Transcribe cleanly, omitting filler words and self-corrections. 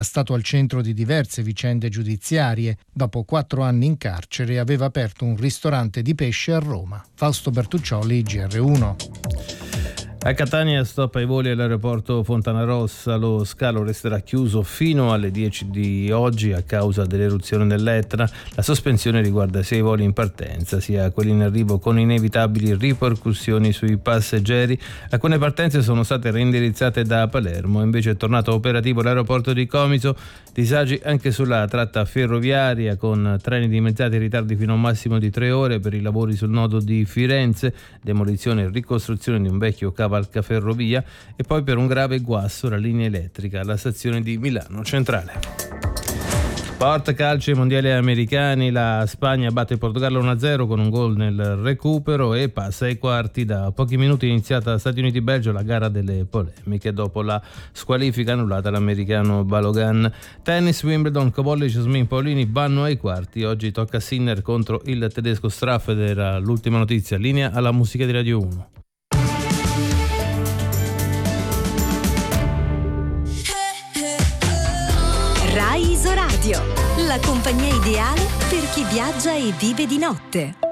stato al centro di diverse vicende giudiziarie. Dopo 4 anni in carcere aveva aperto un ristorante di pesce a Roma. Fausto Bertuccioli, GR1. A Catania stop ai voli all'aeroporto Fontanarossa, lo scalo resterà chiuso fino alle 10 di oggi a causa dell'eruzione dell'Etna. La sospensione riguarda sia i voli in partenza sia quelli in arrivo, con inevitabili ripercussioni sui passeggeri. Alcune partenze sono state reindirizzate da Palermo, invece è tornato operativo l'aeroporto di Comiso. Disagi anche sulla tratta ferroviaria, con treni dimezzati e ritardi fino a un massimo di 3 ore per i lavori sul nodo di Firenze, demolizione e ricostruzione di un vecchio cavalcaferrovia, e poi per un grave guasto la linea elettrica alla stazione di Milano Centrale. Sport, calcio, ai mondiali americani, la Spagna batte il Portogallo 1-0 con un gol nel recupero e passa ai quarti. Da pochi minuti è iniziata Stati Uniti-Belgio, la gara delle polemiche dopo la squalifica annullata all'americano Balogan. Tennis, Wimbledon, Cobolli, Jasmine Paolini vanno ai quarti. Oggi tocca Sinner contro il tedesco Straffer. Era l'ultima notizia. Linea alla musica di Radio 1. Rai Isoradio, la compagnia ideale per chi viaggia e vive di notte.